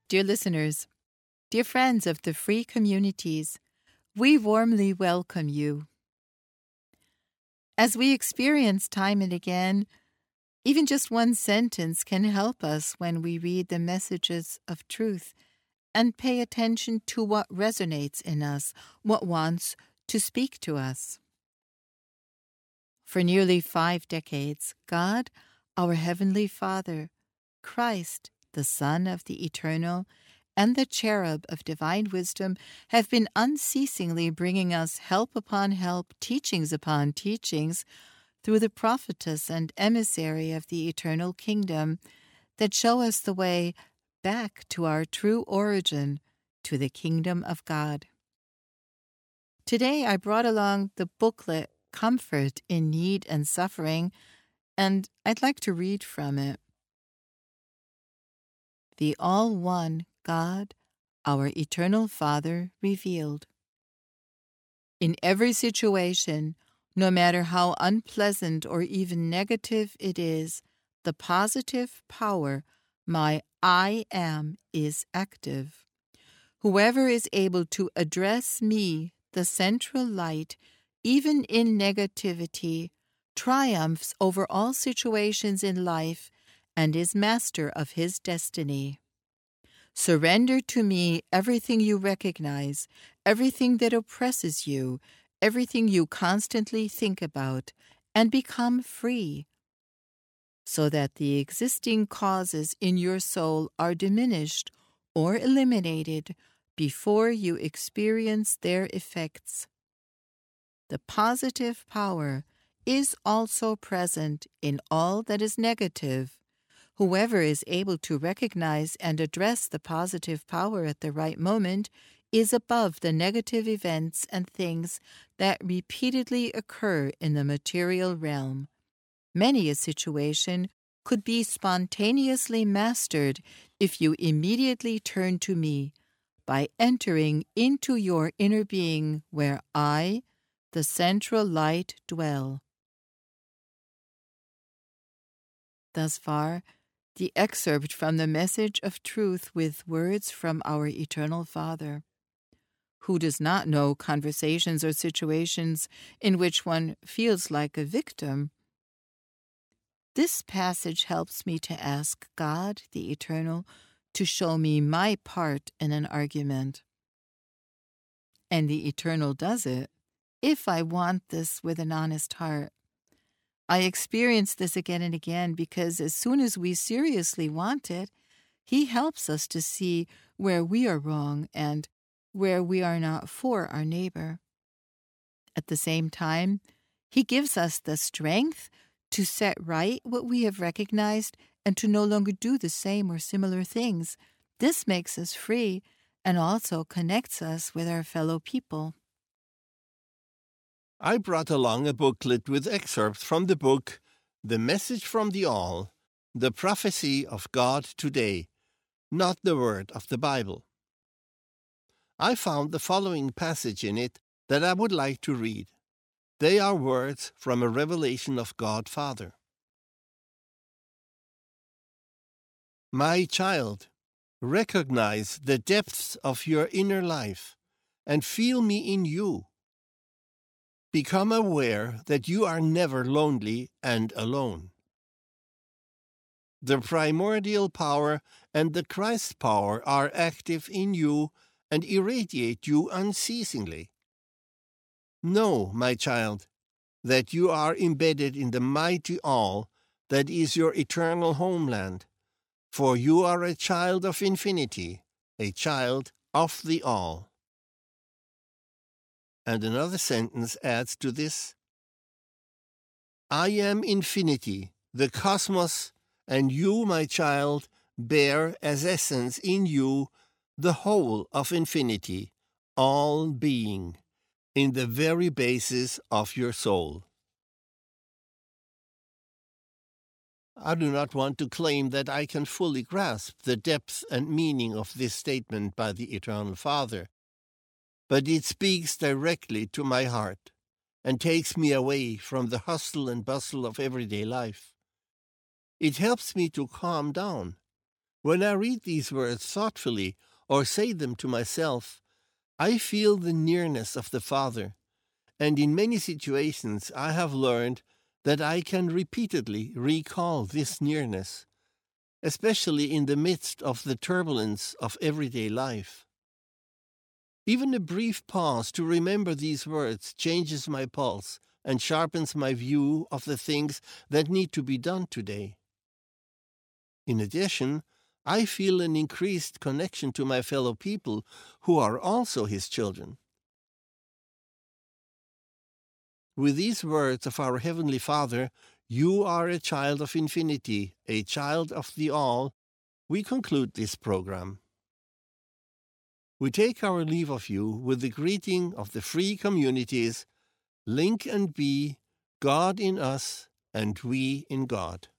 Dear listeners, dear friends of the free communities, we warmly welcome you. As we experience time and again, even just one sentence can help us when we read the messages of truth and pay attention to what resonates in us, what wants to speak to us. For nearly 5 decades, God, our Heavenly Father, Christ, the Son of the Eternal, and the Cherub of Divine Wisdom have been unceasingly bringing us help upon help, teachings upon teachings, through the prophetess and emissary of the eternal kingdom that show us the way back to our true origin, to the kingdom of God. Today I brought along the booklet Comfort in Need and Suffering, and I'd like to read from it. The all-one God, our eternal Father, revealed. In every situation, no matter how unpleasant or even negative it is, the positive power, my I am, is active. Whoever is able to address me, the central light, even in negativity, triumphs over all situations in life and is master of his destiny. Surrender to me everything you recognize, everything that oppresses you, everything you constantly think about, and become free, so that the existing causes in your soul are diminished or eliminated before you experience their effects. The positive power is also present in all that is negative. Whoever is able to recognize and address the positive power at the right moment is above the negative events and things that repeatedly occur in the material realm. Many a situation could be spontaneously mastered if you immediately turn to me by entering into your inner being where I, the central light, dwell. Thus far, the excerpt from the Message of Truth with words from our Eternal Father. Who does not know conversations or situations in which one feels like a victim? This passage helps me to ask God, the Eternal, to show me my part in an argument. And the Eternal does it, if I want this with an honest heart. I experience this again and again because as soon as we seriously want it, He helps us to see where we are wrong and where we are not for our neighbor. At the same time, He gives us the strength to set right what we have recognized and to no longer do the same or similar things. This makes us free and also connects us with our fellow people. I brought along a booklet with excerpts from the book The Message from the All, The Prophecy of God Today, not the Word of the Bible. I found the following passage in it that I would like to read. They are words from a revelation of God Father. My child, recognize the depths of your inner life and feel me in you. Become aware that you are never lonely and alone. The primordial power and the Christ power are active in you and irradiate you unceasingly. Know, my child, that you are embedded in the mighty all that is your eternal homeland, for you are a child of infinity, a child of the all. And another sentence adds to this. I am infinity, the cosmos, and you, my child, bear as essence in you the whole of infinity, all being, in the very basis of your soul. I do not want to claim that I can fully grasp the depth and meaning of this statement by the Eternal Father, but it speaks directly to my heart and takes me away from the hustle and bustle of everyday life. It helps me to calm down When I read these words thoughtfully or say them to myself, I feel the nearness of the Father, and in many situations I have learned that I can repeatedly recall this nearness, especially in the midst of the turbulence of everyday life. Even a brief pause to remember these words changes my pulse and sharpens my view of the things that need to be done today. In addition, I feel an increased connection to my fellow people who are also His children. With these words of our Heavenly Father, "You are a child of infinity, a child of the all," we conclude this program. We take our leave of you with the greeting of the free communities, Link and Be, God in us and we in God.